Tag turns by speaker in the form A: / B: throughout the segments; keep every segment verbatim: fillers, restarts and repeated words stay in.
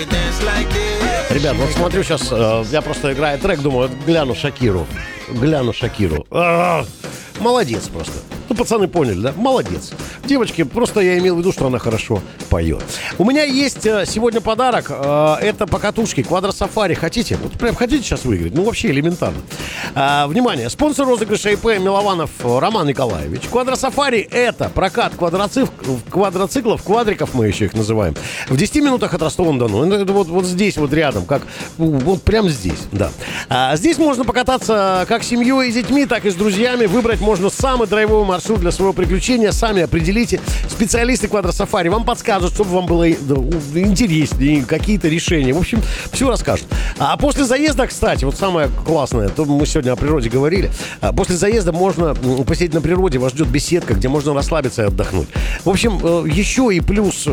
A: Ребят, вот смотрю сейчас, э, я просто играю трек, думаю, вот гляну Шакиру. Гляну Шакиру. А-а-а, молодец просто. Ну, пацаны поняли, да? Молодец. Девочки, просто я имел в виду, что она хорошо поет. У меня есть э, сегодня подарок. Э, это покатушки Квадросафари. Хотите? Вот прям хотите сейчас выиграть? Ну, вообще элементарно. Э, внимание. Спонсор розыгрыша ИП Милованов Роман Николаевич. Квадросафари — это прокат квадроцикл, квадроциклов, квадриков мы еще их называем, в десяти минутах от Ростова-на-Дону. Это вот, вот здесь вот рядом, как вот прямо здесь, да. А здесь можно покататься как с семьей и с детьми, так и с друзьями. Выбрать можно самый драйвовый маршрут для своего приключения. Сами определите. Специалисты Квадросафари вам подскажут, чтобы вам было интереснее, какие-то решения. В общем, все расскажут. А после заезда, кстати, вот самое классное, то мы сегодня о природе говорили. После заезда можно посидеть на природе, вас ждет беседка, где можно расслабиться и отдохнуть. В общем, еще и плюс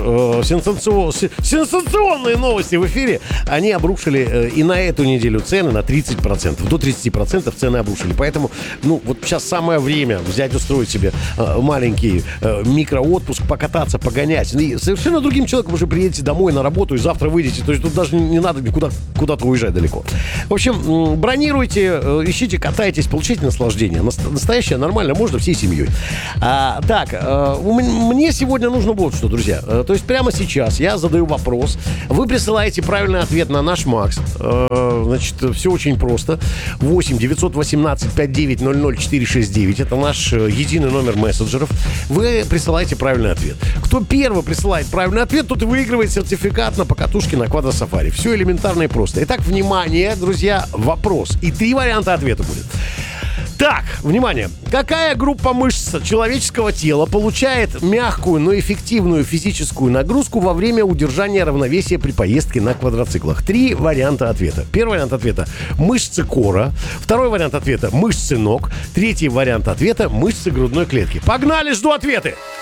A: сенсационные новости в эфире. Они обрушили и на эту неделю цены на тридцать процентов. До тридцать процентов цены обрушили. Поэтому, ну, вот сейчас самое время взять, устроить себе маленький микроотпуск, покататься, погонять. И совершенно другим человеком уже приедете домой на работу и завтра выйдете. То есть тут даже не надо никуда куда-то уезжать далеко. В общем, бронируйте, ищите, катайтесь, получите наслаждение. Настоящее, нормально, можно всей семьей. А, так, мне сегодня нужно вот что, друзья. То есть прямо сейчас я задаю вопрос. Вы присылаете правильный ответ на наш Макс. Значит, все очень просто. восемь девятьсот восемнадцать пятьдесят девять ноль ноль четыре шесть девять. Это наш единый номер мессенджеров. Вы присылаете правильный ответ. Кто первый присылает правильный ответ, тот и выигрывает сертификат на покатушки на Квадросафари. Все элементарно и просто. Итак, внимание, друзья, вопрос. И три варианта ответа будет. Так, внимание. Какая группа мышц человеческого тела получает мягкую, но эффективную физическую нагрузку во время удержания равновесия при поездке на квадроциклах? Три варианта ответа. Первый вариант ответа – мышцы кора. Второй вариант ответа – мышцы ног. Третий вариант ответа – мышцы грудной клетки. Погнали, жду ответы!